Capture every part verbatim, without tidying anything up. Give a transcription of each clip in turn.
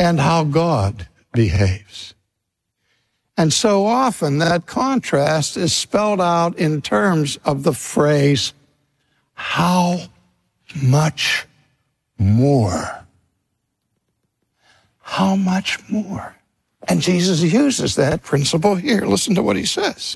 and how God behaves. And so often that contrast is spelled out in terms of the phrase, how much more? How much more? And Jesus uses that principle here. Listen to what he says.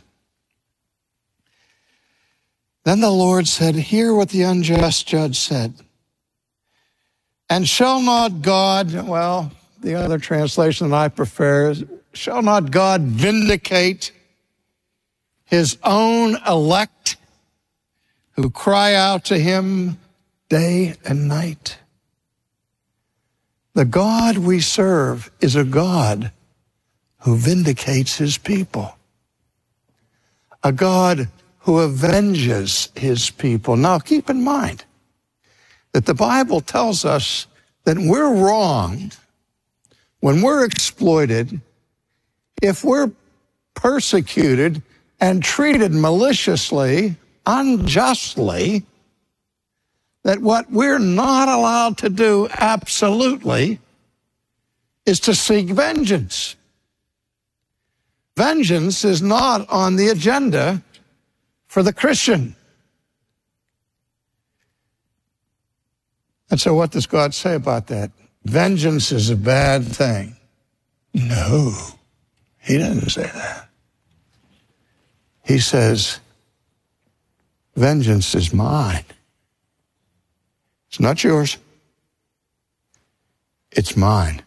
Then the Lord said, hear what the unjust judge said. And shall not God, well, the other translation that I prefer is, shall not God vindicate his own elect who cry out to him day and night? The God we serve is a God who vindicates his people, a God who avenges his people. Now, keep in mind that the Bible tells us that we're wronged when we're exploited, if we're persecuted and treated maliciously, unjustly, that what we're not allowed to do absolutely is to seek vengeance. Vengeance is not on the agenda for the Christian. And so what does God say about that? Vengeance is a bad thing. No, he doesn't say that. He says, vengeance is mine. It's not yours. It's mine.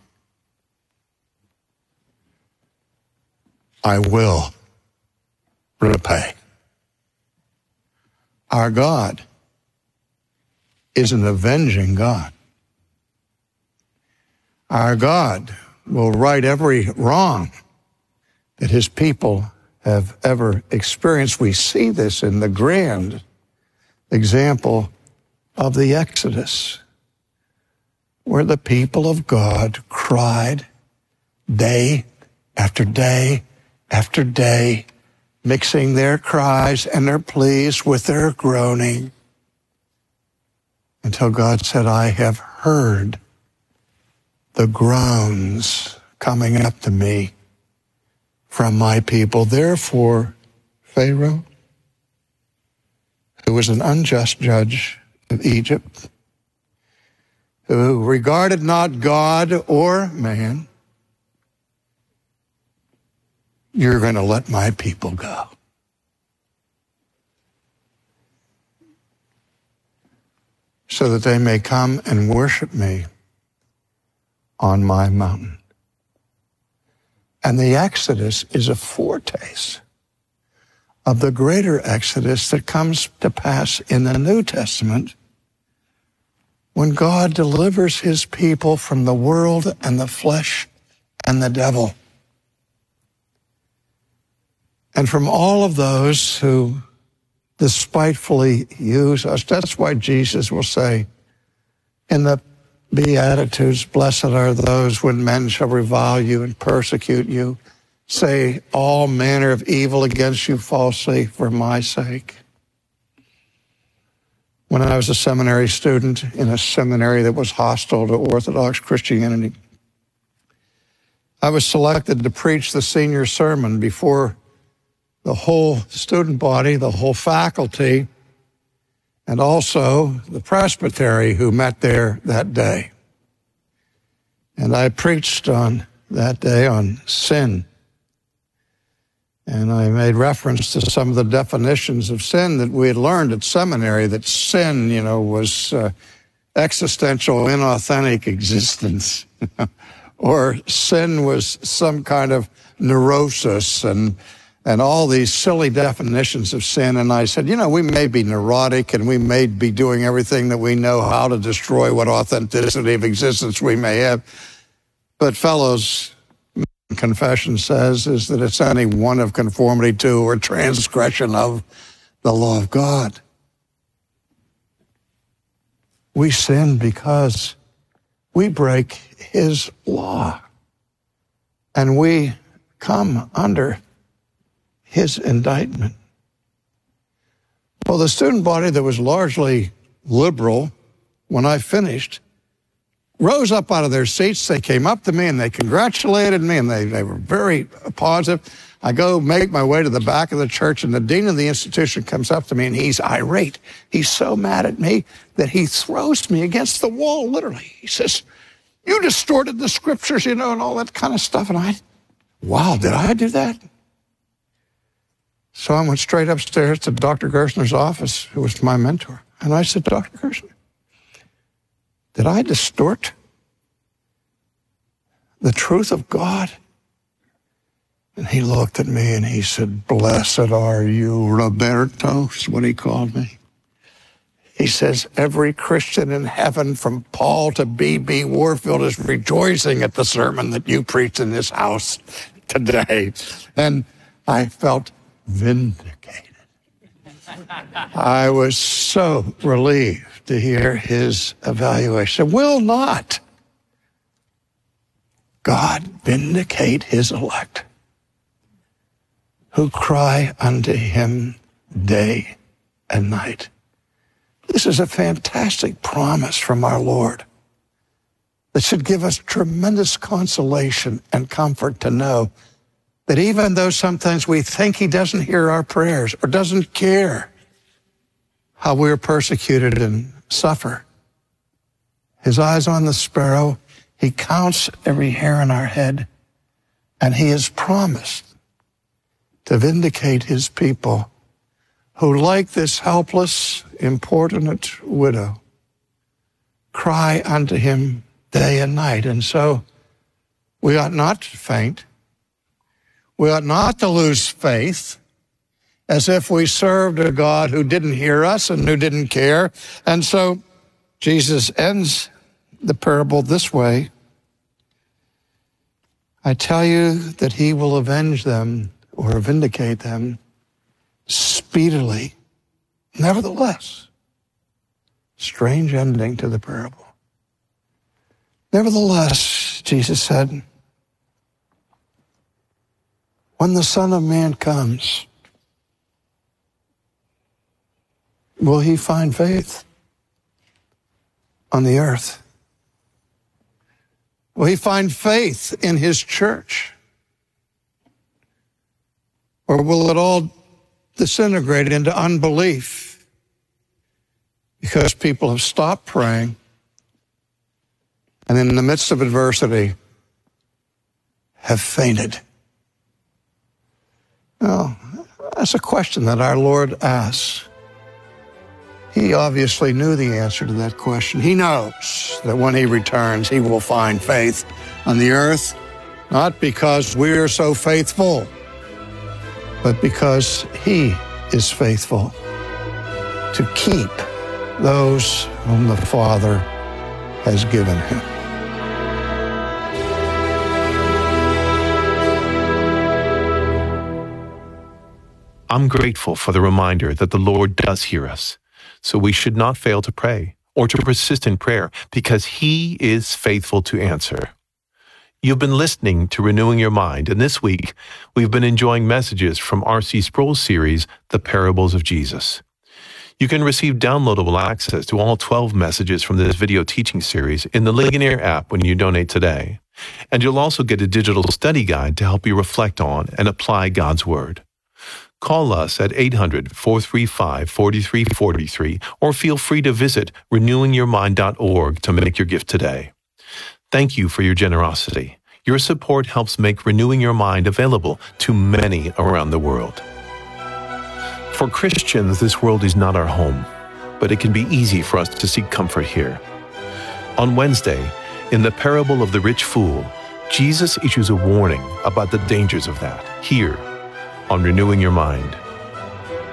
I will repay. Our God is an avenging God. Our God will right every wrong that his people have ever experienced. We see this in the grand example of the Exodus, where the people of God cried day after day after day, mixing their cries and their pleas with their groaning, until God said, I have heard the groans coming up to me from my people. Therefore, Pharaoh, who was an unjust judge of Egypt, who regarded not God or man, you're going to let my people go. So that they may come and worship me on my mountain. And the Exodus is a foretaste of the greater Exodus that comes to pass in the New Testament, when God delivers his people from the world and the flesh and the devil, and from all of those who despitefully use us. That's why Jesus will say in the Beatitudes, blessed are those when men shall revile you and persecute you, say all manner of evil against you falsely for my sake. When I was a seminary student in a seminary that was hostile to Orthodox Christianity, I was selected to preach the senior sermon before the whole student body, the whole faculty, and also the presbytery who met there that day. And I preached on that day on sin. And I made reference to some of the definitions of sin that we had learned at seminary, that sin, you know, was uh, existential, inauthentic existence. Or sin was some kind of neurosis, and and all these silly definitions of sin. And I said, you know, we may be neurotic and we may be doing everything that we know how to destroy what authenticity of existence we may have. But fellows, confession says is that it's any one of conformity to or transgression of the law of God. We sin because we break his law, and we come under his indictment. Well, the student body that was largely liberal when I finished rose up out of their seats. They came up to me and they congratulated me, and they, they were very positive. I go make my way to the back of the church, and the dean of the institution comes up to me, and he's irate. He's so mad at me that he throws me against the wall, literally. He says, "You distorted the scriptures, you know, and all that kind of stuff." And I, wow, did I do that? So I went straight upstairs to Doctor Gerstner's office, who was my mentor. And I said, "Doctor Gerstner, did I distort the truth of God?" And he looked at me and he said, "Blessed are you, Roberto," is what he called me. He says, "Every Christian in heaven from Paul to B B Warfield is rejoicing at the sermon that you preached in this house today." And I felt vindicated. I was so relieved to hear his evaluation. Will not God vindicate his elect who cry unto him day and night? This is a fantastic promise from our Lord that should give us tremendous consolation and comfort to know that even though sometimes we think he doesn't hear our prayers or doesn't care how we're persecuted and suffer, his eyes on the sparrow, he counts every hair on our head, and he has promised to vindicate his people who, like this helpless, importunate widow, cry unto him day and night. And so we ought not to faint. We ought not to lose faith as if we served a God who didn't hear us and who didn't care. And so Jesus ends the parable this way: "I tell you that he will avenge them," or vindicate them, "speedily." Nevertheless, strange ending to the parable. Nevertheless, Jesus said, when the Son of Man comes, will he find faith on the earth? Will he find faith in his church? Or will it all disintegrate into unbelief because people have stopped praying and in the midst of adversity have fainted? Well, that's a question that our Lord asks. He obviously knew the answer to that question. He knows that when he returns, he will find faith on the earth, not because we're so faithful, but because he is faithful to keep those whom the Father has given him. I'm grateful for the reminder that the Lord does hear us, so we should not fail to pray or to persist in prayer because he is faithful to answer. You've been listening to Renewing Your Mind, and this week we've been enjoying messages from R C Sproul's series, The Parables of Jesus. You can receive downloadable access to all twelve messages from this video teaching series in the Ligonier app when you donate today. And you'll also get a digital study guide to help you reflect on and apply God's Word. Call us at eight hundred, four three five, four three four three or feel free to visit renewing your mind dot org to make your gift today. Thank you for your generosity. Your support helps make Renewing Your Mind available to many around the world. For Christians, this world is not our home, but it can be easy for us to seek comfort here. On Wednesday, in the parable of the rich fool, Jesus issues a warning about the dangers of that, here on Renewing Your Mind.